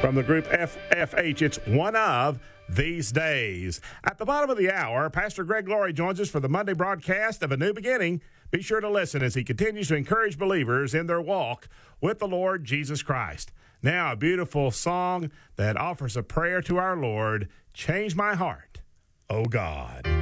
From the group FFH, it's One of These Days. At the bottom of the hour, Pastor Greg Laurie joins us for the Monday broadcast of A New Beginning. Be sure to listen as he continues to encourage believers in their walk with the Lord Jesus Christ. Now, a beautiful song that offers a prayer to our Lord, Change My Heart, O God.